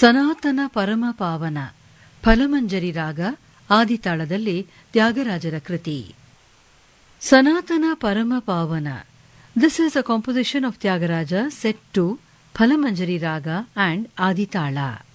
ಸನಾತನ ಪರಮ ಪಾವನ ಫಲಮಂಜರಿ ರಾಗ ಆದಿತಾಳದಲ್ಲಿ ತ್ಯಾಗರಾಜರ ಕೃತಿ. ಸನಾತನ ಪರಮ ಪಾವನ. This is a composition of Tyagaraja set to Phalamanjari Raga and Aditala.